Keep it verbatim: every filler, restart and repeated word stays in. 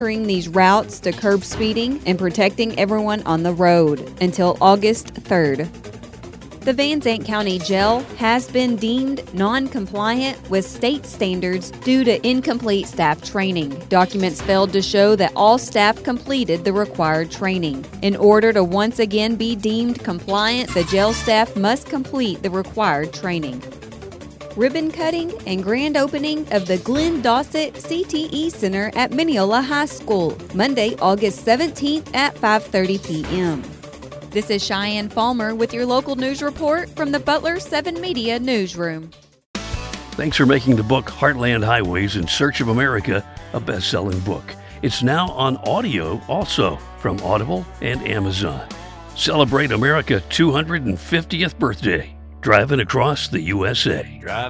these routes to curb speeding and protecting everyone on the road until August third. The Van Zandt County Jail has been deemed non-compliant with state standards due to incomplete staff training. Documents failed to show that all staff completed the required training. In order to once again be deemed compliant, the jail staff must complete the required training. Ribbon cutting and grand opening of the Glenn Dossett C T E Center at Mineola High School, Monday, August seventeenth at five thirty p.m. This is Cheyenne Falmer with your local news report from the Butler seven Media Newsroom. Thanks for making the book Heartland Highways in Search of America a best-selling book. It's now on audio also from Audible and Amazon. Celebrate America's two hundred fiftieth birthday, driving across the U S A. Driving